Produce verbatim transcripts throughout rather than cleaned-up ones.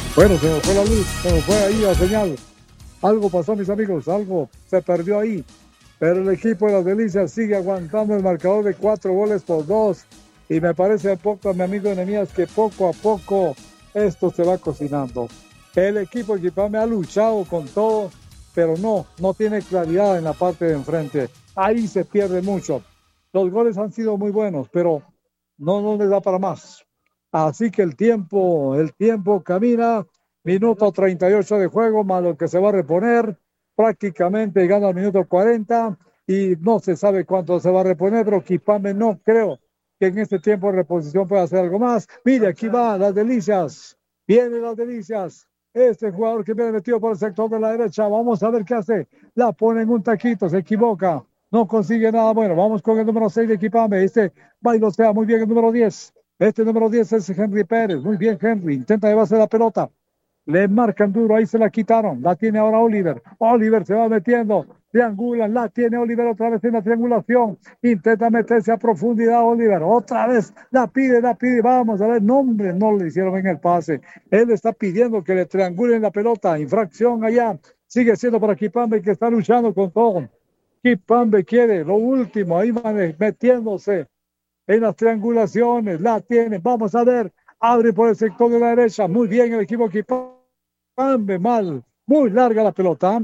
Bueno, se nos fue la luz, se nos fue ahí la señal. Algo pasó, mis amigos, algo se perdió ahí. Pero el equipo de las Delicias sigue aguantando el marcador de cuatro goles por dos. Y me parece a poco, mi amigo Enemías, que poco a poco esto se va cocinando. El equipo de Equipame ha luchado con todo, pero no, no tiene claridad en la parte de enfrente. Ahí se pierde mucho. Los goles han sido muy buenos, pero no, no les da para más. Así que el tiempo, el tiempo camina. Minuto treinta y ocho de juego, más lo que se va a reponer. Prácticamente llegando al minuto cuarenta y no se sabe cuánto se va a reponer, pero Equipame no creo que en este tiempo de reposición pueda hacer algo más. Mire, aquí va las Delicias. Vienen las Delicias. Este jugador que viene metido por el sector de la derecha. Vamos a ver qué hace. La pone en un taquito, se equivoca. No consigue nada bueno. Vamos con el número seis de Equipame. Este bailotea muy bien el número diez. Este número diez es Henry Pérez. Muy bien, Henry. Intenta llevarse la pelota. Le marcan duro, ahí se la quitaron. La tiene ahora Oliver. Oliver se va metiendo. Triangulan, la tiene Oliver otra vez en la triangulación. Intenta meterse a profundidad Oliver. Otra vez la pide, la pide. Vamos a ver, no, hombre, no le hicieron en el pase. Él está pidiendo que le triangulen la pelota. Infracción allá. Sigue siendo para Equipame que está luchando con todo. Equipame quiere lo último. Ahí van metiéndose en las triangulaciones. La tiene. Vamos a ver. Abre por el sector de la derecha. Muy bien el equipo Equipame. Mal. Muy larga la pelota.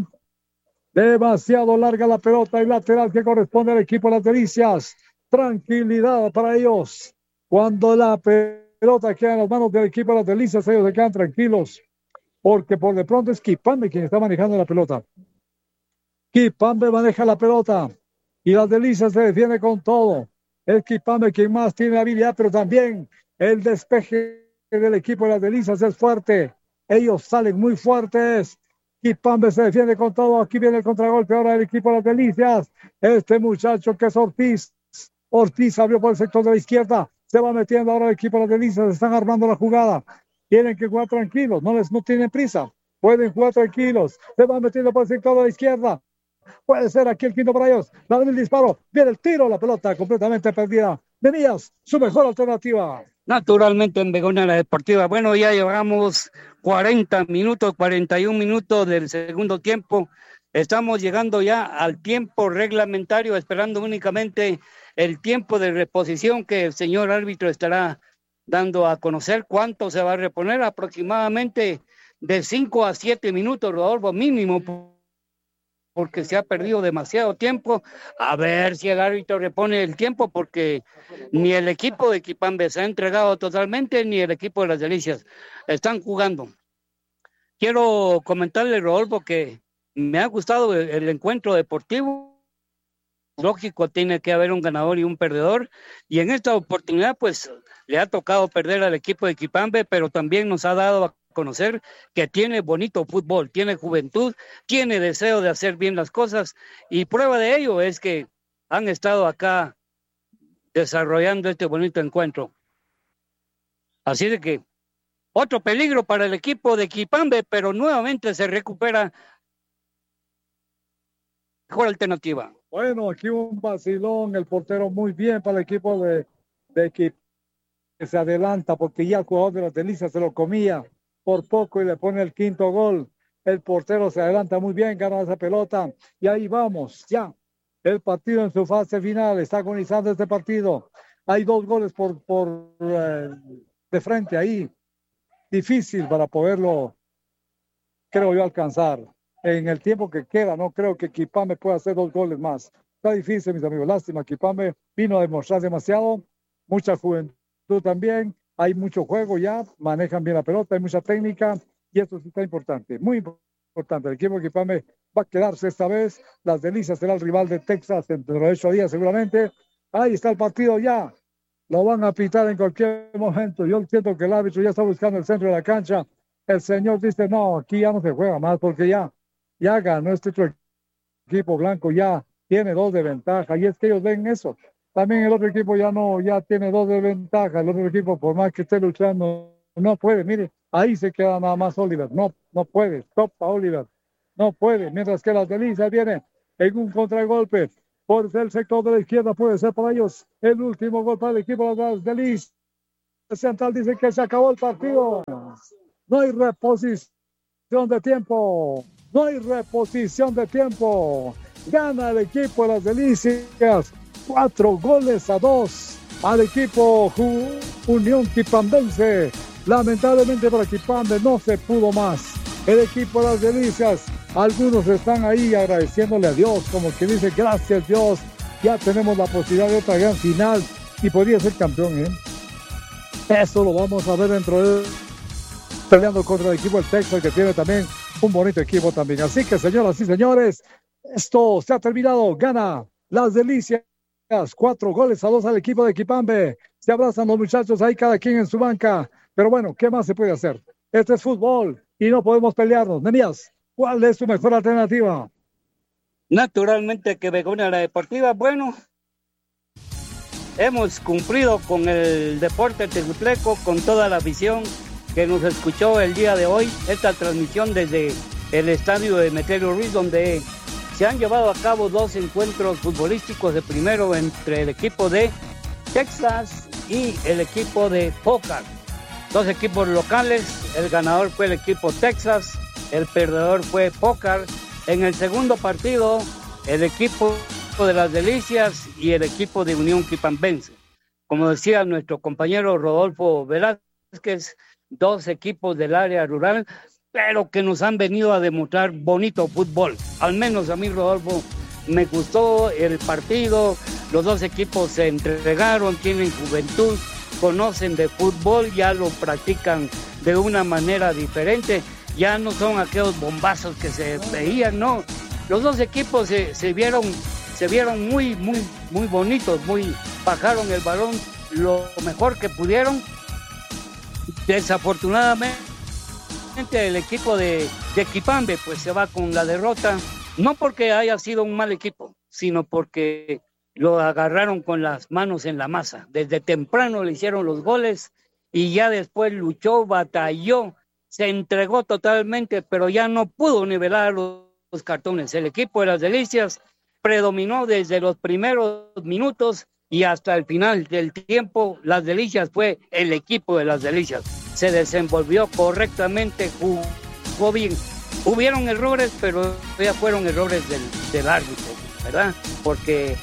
Demasiado larga la pelota y lateral que corresponde al equipo de las Delicias. Tranquilidad para ellos. Cuando la pelota queda en las manos del equipo de las Delicias, ellos se quedan tranquilos. Porque por de pronto es Equipame quien está manejando la pelota. Equipame maneja la pelota. Y las Delicias se defiende con todo. Es Equipame quien más tiene habilidad, pero también el despeje del equipo de las Delicias es fuerte. Ellos salen muy fuertes. Equipame se defiende con todo. Aquí viene el contragolpe ahora del equipo de las Delicias. Este muchacho que es Ortiz. Ortiz abrió por el sector de la izquierda. Se va metiendo ahora el equipo de las Delicias. Están armando la jugada. Tienen que jugar tranquilos. No, les, no tienen prisa. Pueden jugar tranquilos. Se van metiendo por el sector de la izquierda. Puede ser aquí el quinto para ellos. Va a venir el disparo. Viene el tiro. La pelota completamente perdida. Venías, su mejor alternativa. Naturalmente en Begoña la Deportiva. Bueno, ya llevamos cuarenta minutos, cuarenta y un minutos del segundo tiempo. Estamos llegando ya al tiempo reglamentario, esperando únicamente el tiempo de reposición que el señor árbitro estará dando a conocer. ¿Cuánto se va a reponer? Aproximadamente de cinco a siete minutos, Rodolfo, mínimo, porque se ha perdido demasiado tiempo. A ver si el árbitro repone el tiempo, porque ni el equipo de Equipame se ha entregado totalmente, ni el equipo de las Delicias están jugando. Quiero comentarle, Rodolfo, que me ha gustado el, el encuentro deportivo. Lógico, tiene que haber un ganador y un perdedor, y en esta oportunidad pues le ha tocado perder al equipo de Equipame, pero también nos ha dado a conocer que tiene bonito fútbol, tiene juventud, tiene deseo de hacer bien las cosas, y prueba de ello es que han estado acá desarrollando este bonito encuentro. Así de que otro peligro para el equipo de Equipame, pero nuevamente se recupera. Mejor alternativa. Bueno, aquí un vacilón, el portero muy bien para el equipo de, de equipo que se adelanta porque ya el jugador de las Delicias se lo comía por poco y le pone el quinto gol. El portero se adelanta muy bien, gana esa pelota y ahí vamos, ya. El partido en su fase final, está agonizando este partido. Hay dos goles por, por eh, de frente ahí. Difícil para poderlo, creo yo, alcanzar. En el tiempo que queda, no creo que Equipame pueda hacer dos goles más. Está difícil, mis amigos. Lástima, Equipame vino a demostrar demasiado. Mucha juventud también. Hay mucho juego ya. Manejan bien la pelota, hay mucha técnica. Y eso sí está importante, muy importante. El equipo de Equipame va a quedarse esta vez. Las Delicias será el rival de Texas dentro de ocho días seguramente. Ahí está el partido ya. Lo van a pitar en cualquier momento. Yo siento que el árbitro ya está buscando el centro de la cancha. El señor dice, no, aquí ya no se juega más porque ya ya ganó este otro equipo blanco, ya tiene dos de ventaja, y es que ellos ven eso. También el otro equipo ya no, ya tiene dos de ventaja, el otro equipo, por más que esté luchando, no puede, mire, ahí se queda nada más Oliver, no, no puede, stop a Oliver, no puede, mientras que las Delicias vienen en un contragolpe, por el sector de la izquierda puede ser para ellos el último gol para el equipo de las Delicias. Central dice que se acabó el partido. No hay reposición de tiempo. No hay reposición de tiempo. Gana el equipo de las Delicias. Cuatro goles a dos al equipo Unión Quipambense. Lamentablemente para Quipambe no se pudo más. El equipo de las Delicias, algunos están ahí agradeciéndole a Dios, como que dice, gracias Dios, ya tenemos la posibilidad de otra gran final y podría ser campeón, ¿eh? Eso lo vamos a ver dentro de peleando contra el equipo del Texas, que tiene también un bonito equipo también. Así que, señoras y señores, esto se ha terminado. Gana las Delicias. Cuatro goles a dos al equipo de Quipambe. Se abrazan los muchachos ahí, cada quien en su banca. Pero bueno, ¿qué más se puede hacer? Este es fútbol y no podemos pelearnos. Nemías, ¿cuál es tu mejor alternativa? Naturalmente que Begonia la Deportiva, bueno, hemos cumplido con el deporte tejutleco, con toda la afición que nos escuchó el día de hoy, esta transmisión desde el estadio de Meterio Ruiz, donde se han llevado a cabo dos encuentros futbolísticos, de primero entre el equipo de Texas y el equipo de Pócar. Dos equipos locales, el ganador fue el equipo Texas, el perdedor fue Pócar. En el segundo partido, el equipo de las Delicias y el equipo de Unión Quipambense. Como decía nuestro compañero Rodolfo Velázquez, dos equipos del área rural, pero que nos han venido a demostrar bonito fútbol. Al menos a mí, Rodolfo, me gustó el partido, los dos equipos se entregaron, tienen juventud, conocen de fútbol, ya lo practican de una manera diferente, ya no son aquellos bombazos que se veían, no. Los dos equipos se, se vieron, se vieron muy, muy, muy bonitos, muy, bajaron el balón lo mejor que pudieron. Desafortunadamente, el equipo de, de Quipambe pues se va con la derrota, no porque haya sido un mal equipo, sino porque lo agarraron con las manos en la masa. Desde temprano le hicieron los goles y ya después luchó, batalló, se entregó totalmente, pero ya no pudo nivelar los, los cartones. El equipo de las Delicias predominó desde los primeros minutos y hasta el final del tiempo. Las Delicias fue el equipo de las Delicias. Se desenvolvió correctamente, jugó bien. Hubieron errores, pero ya fueron errores del, del árbitro, ¿verdad? Porque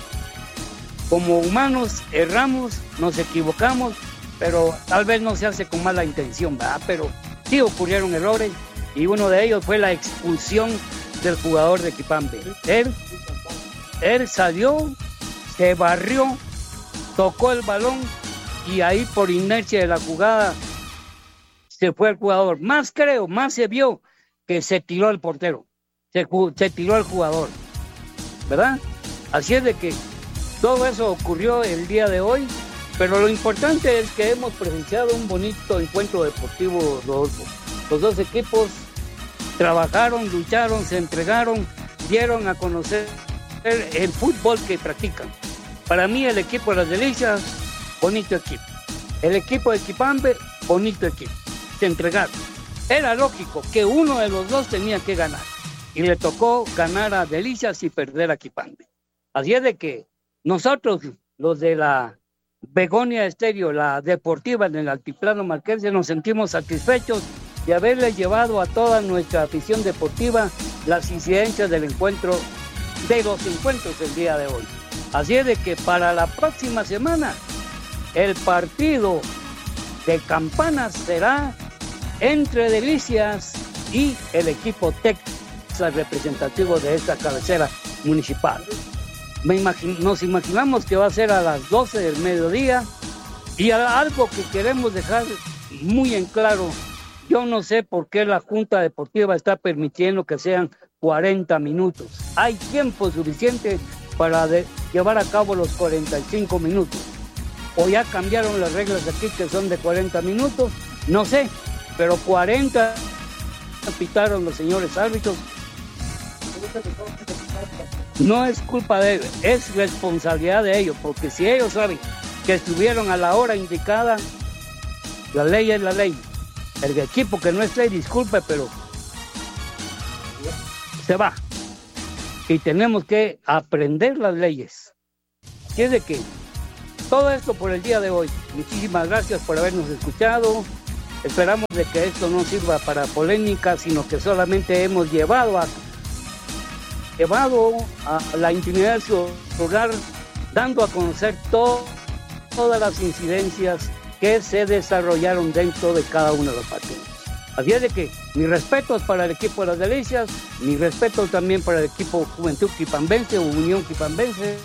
como humanos erramos, nos equivocamos, pero tal vez no se hace con mala intención, ¿verdad? Pero sí ocurrieron errores y uno de ellos fue la expulsión del jugador de Quipambe. Él, él salió, se barrió, tocó el balón y ahí por inercia de la jugada se fue el jugador. Más creo, más se vio que se tiró el portero, se, se tiró el jugador, ¿verdad? Así es de que todo eso ocurrió el día de hoy, pero lo importante es que hemos presenciado un bonito encuentro deportivo, Rodolfo. Los dos equipos trabajaron, lucharon, se entregaron, dieron a conocer el, el fútbol que practican. Para mí el equipo de las Delicias, bonito equipo. El equipo de Quipambe, bonito equipo. Se entregaron. Era lógico que uno de los dos tenía que ganar. Y le tocó ganar a Delicias y perder a Quipambe. Así es de que nosotros, los de la Begonia Estéreo, la deportiva en el altiplano marquense, nos sentimos satisfechos de haberle llevado a toda nuestra afición deportiva las incidencias del encuentro, de los encuentros del día de hoy. Así es de que para la próxima semana el partido de campanas será entre Delicias y el equipo Texas representativo de esta cabecera municipal. Me imagino, nos imaginamos que va a ser a las doce del mediodía y algo que queremos dejar muy en claro. Yo no sé por qué la Junta Deportiva está permitiendo que sean cuarenta minutos. Hay tiempo suficiente para de, llevar a cabo los cuarenta y cinco minutos. O ya cambiaron las reglas aquí que son de cuarenta minutos, no sé, pero cuarenta pitaron los señores árbitros. No es culpa de ellos, es responsabilidad de ellos, porque si ellos saben que estuvieron a la hora indicada, la ley es la ley. El equipo que no esté, disculpe, pero se va. Y tenemos que aprender las leyes. Así es de que todo esto por el día de hoy. Muchísimas gracias por habernos escuchado. Esperamos de que esto no sirva para polémica, sino que solamente hemos llevado a, llevado a la intimidad de su hogar, dando a conocer todo, todas las incidencias que se desarrollaron dentro de cada uno de los partidos. Así es de que mis respetos para el equipo de las Delicias, mis respetos también para el equipo Juventud Quipambense o Unión Quipambense,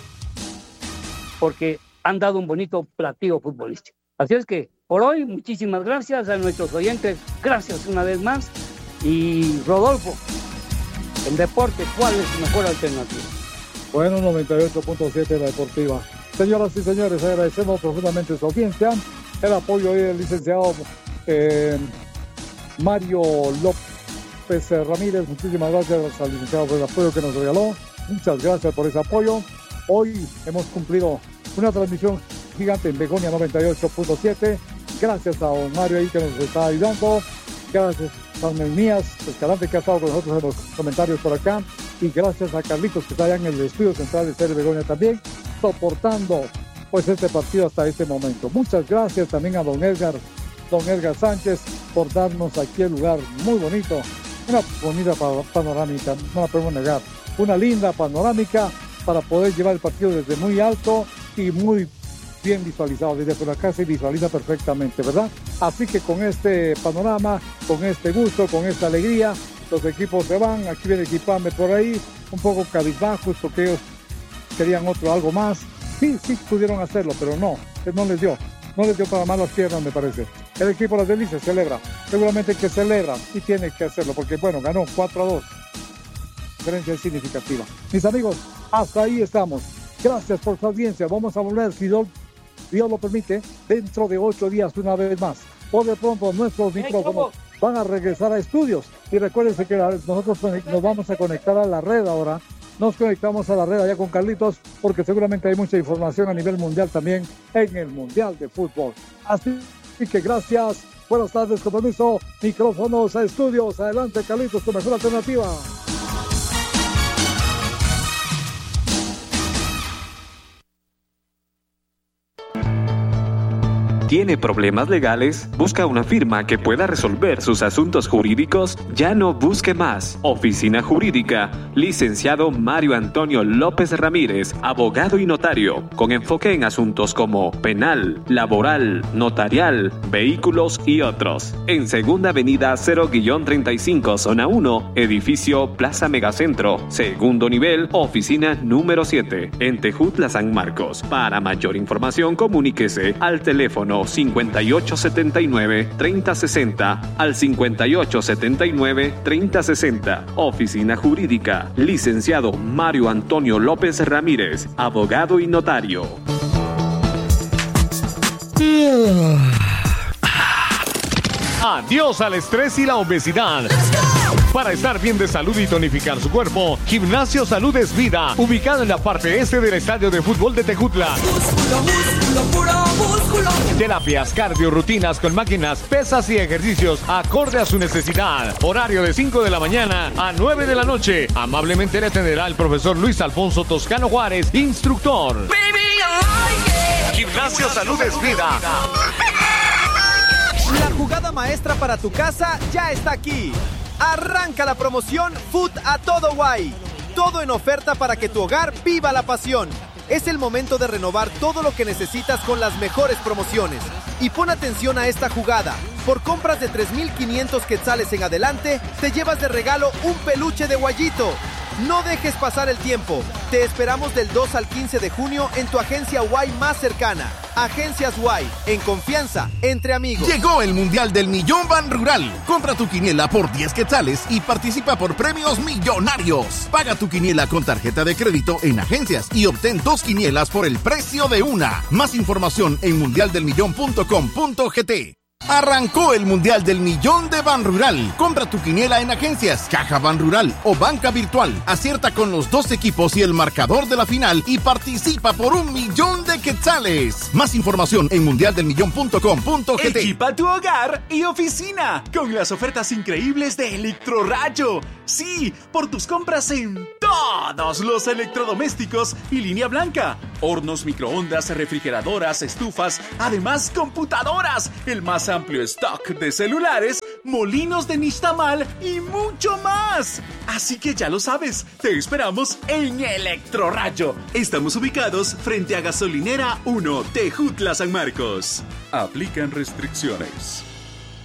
porque han dado un bonito platillo futbolístico. Así es que por hoy, muchísimas gracias a nuestros oyentes, gracias una vez más. Y Rodolfo, el deporte, ¿cuál es su mejor alternativa? Bueno, noventa y ocho punto siete la deportiva. Señoras y señores, agradecemos profundamente su audiencia, el apoyo del licenciado eh, Mario López Ramírez. Muchísimas gracias al licenciado por el apoyo que nos regaló. Muchas gracias por ese apoyo. Hoy hemos cumplido una transmisión gigante en Begonia noventa y ocho punto siete. Gracias a don Mario ahí que nos está ayudando. Gracias a Melmías Escalante que ha estado con nosotros en los comentarios por acá. Y gracias a Carlitos que está allá en el estudio central de Tele Begonia también, soportando pues este partido hasta este momento. Muchas gracias también a don Edgar, don Edgar Sánchez por darnos aquí el lugar muy bonito. Una bonita panorámica, no la podemos negar. Una linda panorámica para poder llevar el partido desde muy alto y muy bien visualizado. Desde por acá se visualiza perfectamente, ¿verdad? Así que con este panorama, con este gusto, con esta alegría, los equipos se van. Aquí viene Quipambe por ahí, un poco cabizbajos porque ellos querían otro, algo más. Sí, sí pudieron hacerlo, pero no, no les dio. No les dio para más las piernas, me parece. El equipo de las Delicias celebra. Seguramente que celebra y tiene que hacerlo porque, bueno, ganó cuatro a dos. Diferencia significativa. Mis amigos, hasta ahí estamos. Gracias por su audiencia. Vamos a volver, si Dios, Dios lo permite, dentro de ocho días una vez más. Por de pronto nuestros micrófonos van a regresar a estudios. Y recuérdense que nosotros nos vamos a conectar a la red ahora. Nos conectamos a la red allá con Carlitos, porque seguramente hay mucha información a nivel mundial también en el Mundial de Fútbol. Así que gracias. Buenas tardes, con permiso. Micrófonos a estudios. Adelante, Carlitos, tu mejor alternativa. ¿Tiene problemas legales? ¿Busca una firma que pueda resolver sus asuntos jurídicos? Ya no busque más. Oficina Jurídica, licenciado Mario Antonio López Ramírez, abogado y notario, con enfoque en asuntos como penal, laboral, notarial, vehículos y otros. En Segunda Avenida cero treinta y cinco, Zona uno, edificio Plaza Megacentro, segundo nivel, oficina número siete, en Tejutla, San Marcos. Para mayor información, comuníquese al teléfono cincuenta y ocho setenta y nueve, treinta sesenta al cincuenta y ocho setenta y nueve, treinta sesenta. Oficina Jurídica, licenciado Mario Antonio López Ramírez, abogado y notario. Adiós al estrés y la obesidad. Para estar bien de salud y tonificar su cuerpo, Gimnasio Salud es Vida, ubicado en la parte este del estadio de fútbol de Tejutla. Músculo, músculo, puro músculo. Terapias, cardio, rutinas con máquinas, pesas y ejercicios acorde a su necesidad. Horario de cinco de la mañana a nueve de la noche. Amablemente le atenderá el profesor Luis Alfonso Toscano Juárez, instructor. Gimnasio Salud es Vida. La jugada maestra para tu casa ya está aquí. Arranca la promoción Food a todo guay. Todo en oferta para que tu hogar viva la pasión. Es el momento de renovar todo lo que necesitas con las mejores promociones. Y pon atención a esta jugada. Por compras de tres mil quinientos quetzales en adelante, te llevas de regalo un peluche de Guayito. No dejes pasar el tiempo. Te esperamos del dos al quince de junio en tu agencia Guay más cercana. Agencias Guay, en confianza, entre amigos. Llegó el Mundial del Millón Ban Rural. Compra tu quiniela por diez quetzales y participa por premios millonarios. Paga tu quiniela con tarjeta de crédito en agencias y obtén dos quinielas por el precio de una. Más información en mundial del millón punto com punto gt. Arrancó el Mundial del Millón de Ban Rural. Compra tu quiniela en agencias, Caja Ban Rural o banca virtual. Acierta con los dos equipos y el marcador de la final y participa por un millón de quetzales. Más información en mundial del millón punto com punto gt. Equipa tu hogar y oficina con las ofertas increíbles de Electrorayo. Sí, por tus compras en todo todos los electrodomésticos y línea blanca. Hornos, microondas, refrigeradoras, estufas, además computadoras, el más amplio stock de celulares, molinos de nixtamal y mucho más. Así que ya lo sabes, te esperamos en Electrorayo. Estamos ubicados frente a Gasolinera uno, Tejutla, San Marcos. Aplican restricciones.